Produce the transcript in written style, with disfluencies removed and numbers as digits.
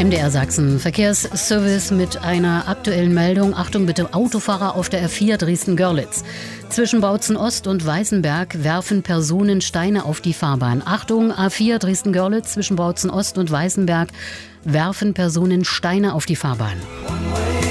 MDR Sachsen Verkehrsservice mit einer aktuellen Meldung. Achtung bitte, Autofahrer auf der R4 Dresden-Görlitz. Zwischen Bautzen Ost und Weißenberg werfen Personen Steine auf die Fahrbahn. Achtung, A4 Dresden-Görlitz zwischen Bautzen Ost und Weißenberg werfen Personen Steine auf die Fahrbahn.